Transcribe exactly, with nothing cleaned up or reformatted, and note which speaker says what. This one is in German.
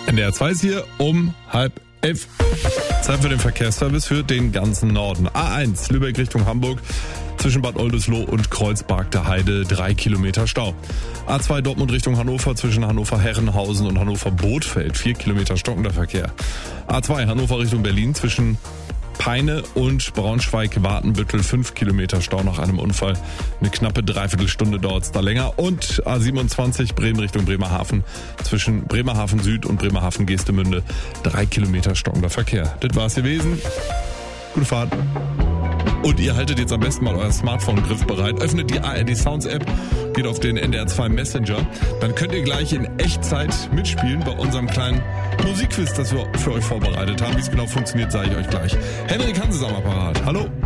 Speaker 1: N D R zwei ist hier um halb elf. Zeit für den Verkehrsservice für den ganzen Norden. A eins, Lübeck Richtung Hamburg. Zwischen Bad Oldesloe und Kreuzberg der Heide drei Kilometer Stau. A zwei Dortmund Richtung Hannover zwischen Hannover-Herrenhausen und Hannover-Bothfeld vier Kilometer stockender Verkehr. A zwei Hannover Richtung Berlin zwischen Peine und Braunschweig-Watenbüttel fünf Kilometer Stau nach einem Unfall. Eine knappe Dreiviertelstunde dauert es da länger. Und A siebenundzwanzig Bremen Richtung Bremerhaven zwischen Bremerhaven Süd und Bremerhaven Geestemünde drei Kilometer stockender Verkehr. Das war's gewesen. Gute Fahrt. Und ihr haltet jetzt am besten mal euer Smartphone griffbereit. Öffnet die A R D Sounds App, geht auf den N D R zwei Messenger. Dann könnt ihr gleich in Echtzeit mitspielen bei unserem kleinen Musikquiz, das wir für euch vorbereitet haben. Wie es genau funktioniert, sage ich euch gleich. Henrik Hanses am Apparat. Hallo.